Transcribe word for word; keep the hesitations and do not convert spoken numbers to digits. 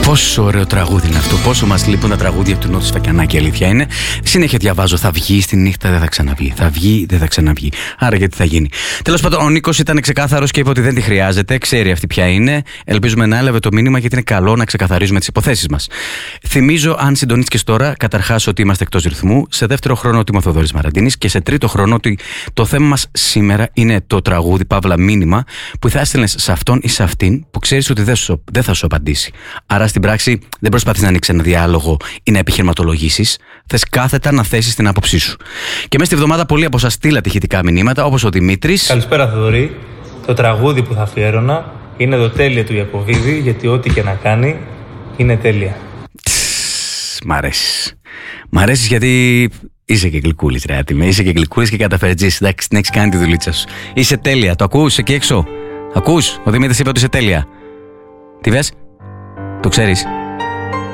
Πόσο ωραίο τραγούδι είναι αυτό. Πόσο μας λείπουν τα τραγούδια του Νότου Σφακιανάκη, αλήθεια είναι. Συνέχεια διαβάζω. Θα βγει στη νύχτα, δεν θα ξαναβγεί. Θα βγει, δεν θα ξαναβγεί. Άρα γιατί θα γίνει. Τέλος πάντων, ο Νίκος ήταν ξεκάθαρος και είπε ότι δεν τη χρειάζεται. Ξέρει αυτή ποια είναι. Ελπίζουμε να έλαβε το μήνυμα, γιατί είναι καλό να ξεκαθαρίζουμε τις υποθέσεις μας. Θυμίζω, αν συντονίστηκες τώρα, καταρχάς ότι είμαστε εκτός ρυθμού. Σε δεύτερο χρόνο ότι είμαι ο Θοδωρής Μαραντίνης. Και σε τρίτο χρόνο ότι το θέμα μας σήμερα είναι το τραγούδι, παύλα μήνυμα, που θα έστελνες σε αυτόν ή σε αυτήν που ξέρεις ότι δεν, σου, δεν θα σου απαντήσει. Άρα στην πράξη δεν προσπαθείς να ανοίξεις ένα διάλογο ή να επιχειρηματολογήσεις. Θες κάθετα να θέσεις την άποψή σου. Και μέσα στη εβδομάδα πολλοί από σας στείλατε ηχητικά μηνύματα, όπως ο Δημήτρης. Καλησπέρα, Θοδωρή. Το τραγούδι που θα αφιέρωνα είναι το τέλεια του Ιακωβίδη, γιατί ό,τι και να κάνει είναι τέλεια. Μ' αρέσει. Μ' αρέσει γιατί είσαι και γλυκούλης, ρε άτιμε. Είσαι και γλυκούλης και καταφερτζής. Εντάξει, την έχεις κάνει τη δουλίτσα σου. Είσαι τέλεια. Το ακούς εκεί έξω? Ακούς? Ο Δημήτρης είπε ότι είσαι τέλεια. Τι βες? Το ξέρεις?